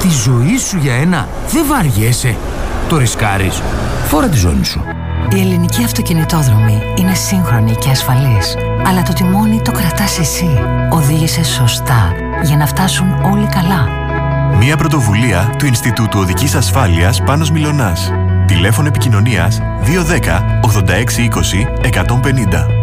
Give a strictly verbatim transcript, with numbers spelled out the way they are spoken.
Τη ζωή σου για ένα δεν βαριέσαι. Το ρισκάρεις. Φόρα τη ζώνη σου. Η ελληνική αυτοκινητόδρομη είναι σύγχρονη και ασφαλής. Αλλά το τιμόνι το κρατάς εσύ. Οδήγησε σωστά για να φτάσουν όλοι καλά. Μια πρωτοβουλία του Ινστιτούτου Οδικής Ασφάλειας Πάνος Μιλωνάς. Τηλέφωνο επικοινωνίας δύο ένα μηδέν ογδόντα έξι είκοσι εκατόν πενήντα.